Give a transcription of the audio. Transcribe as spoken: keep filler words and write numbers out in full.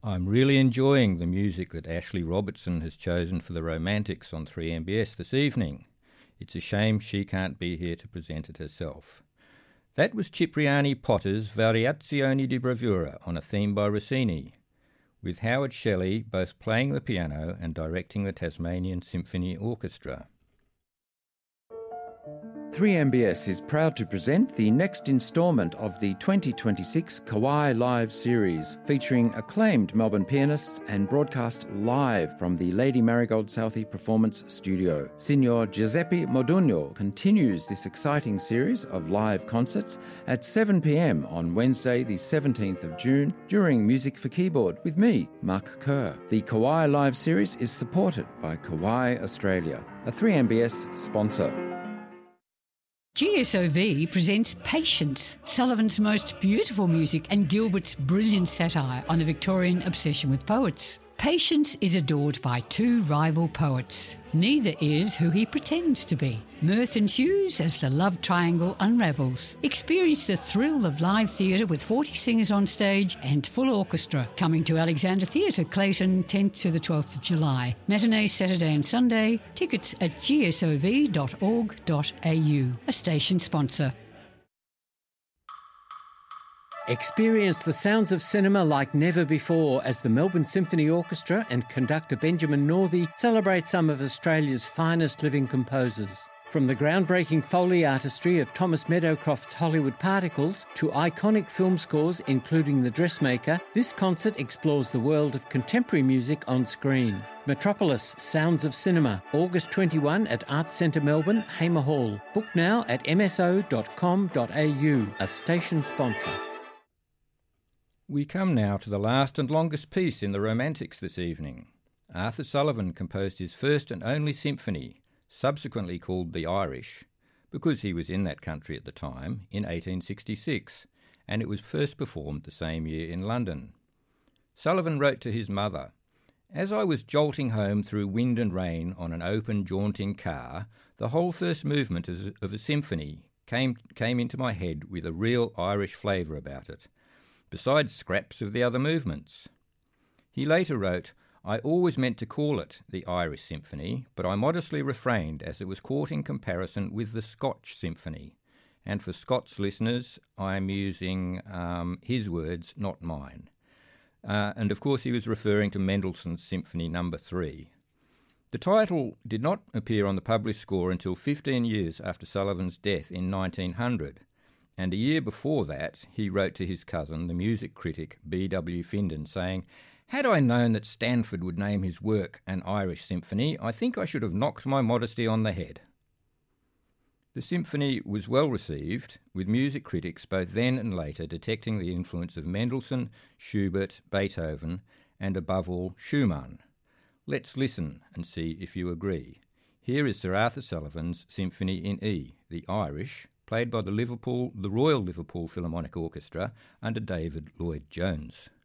I'm really enjoying the music that Ashley Robertson has chosen for the Romantics on three M B S this evening. It's a shame she can't be here to present it herself. That was Cipriani Potter's Variazioni di Bravura on a theme by Rossini, with Howard Shelley both playing the piano and directing the Tasmanian Symphony Orchestra. three M B S is proud to present the next instalment of the twenty twenty-six Kauai Live series, featuring acclaimed Melbourne pianists and broadcast live from the Lady Marigold Southey Performance Studio. Signor Giuseppe Modugno continues this exciting series of live concerts at seven p m on Wednesday the seventeenth of June during Music for Keyboard with me, Mark Kerr. The Kauai Live series is supported by Kauai Australia, a three M B S sponsor. G S O V presents Patience, Sullivan's most beautiful music and Gilbert's brilliant satire on the Victorian obsession with poets. Patience is adored by two rival poets. Neither is who he pretends to be. Mirth ensues as the love triangle unravels. Experience the thrill of live theatre with forty singers on stage and full orchestra. Coming to Alexander Theatre, Clayton, tenth to the twelfth of July. Matinee Saturday and Sunday. Tickets at g s o v dot org dot a u. A station sponsor. Experience the sounds of cinema like never before as the Melbourne Symphony Orchestra and conductor Benjamin Northey celebrate some of Australia's finest living composers. From the groundbreaking Foley artistry of Thomas Meadowcroft's Hollywood Particles to iconic film scores including The Dressmaker, this concert explores the world of contemporary music on screen. Metropolis Sounds of Cinema, August twenty-first at Arts Centre Melbourne, Hamer Hall. Book now at m s o dot com dot a u, a station sponsor. We come now to the last and longest piece in the Romantics this evening. Arthur Sullivan composed his first and only symphony, subsequently called The Irish, because he was in that country at the time, in eighteen sixty-six, and it was first performed the same year in London. Sullivan wrote to his mother, "As I was jolting home through wind and rain on an open, jaunting car, the whole first movement of a symphony came, came into my head with a real Irish flavour about it, besides scraps of the other movements." He later wrote, "I always meant to call it the Irish Symphony, but I modestly refrained as it was courting comparison with the Scotch Symphony. And for Scots listeners, I am using um, his words, not mine." Uh, and of course he was referring to Mendelssohn's Symphony Number three. The title did not appear on the published score until fifteen years after Sullivan's death in nineteen hundred. And a year before that, he wrote to his cousin, the music critic B W Findon, saying, "Had I known that Stanford would name his work an Irish symphony, I think I should have knocked my modesty on the head." The symphony was well received, with music critics both then and later detecting the influence of Mendelssohn, Schubert, Beethoven, and above all, Schumann. Let's listen and see if you agree. Here is Sir Arthur Sullivan's Symphony in E, the Irish, played by the Liverpool, the Royal Liverpool Philharmonic Orchestra under David Lloyd-Jones.